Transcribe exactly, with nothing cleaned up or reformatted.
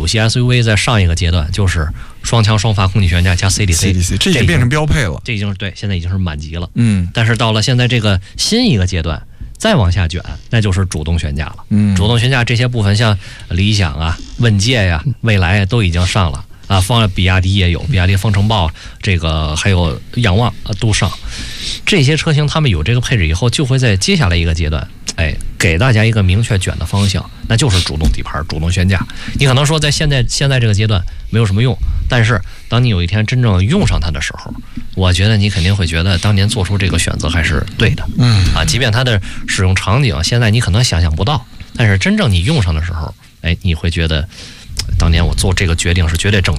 系 S U V 在上一个阶段就是双腔双发空气悬架加 C D C， 这已经变成标配了， 这已经是对，现在已经是满级了。 嗯， 但是到了现在这个新一个阶段，再往下卷，那就是主动悬架了。 嗯， 主动悬架这些部分，像理想啊、问界呀、蔚来都已经上了。啊，放了比亚迪也有，比亚迪风城豹，这个还有仰望啊都上。这些车型他们有这个配置以后，就会在接下来一个阶段，哎，给大家一个明确卷的方向，那就是主动底盘、主动悬架。你可能说在现在现在这个阶段没有什么用，但是当你有一天真正用上它的时候，我觉得你肯定会觉得当年做出这个选择还是对的。 嗯啊，即便它的使用场景现在你可能想象不到，但是真正你用上的时候，哎，你会觉得当年我做这个决定是绝对正确。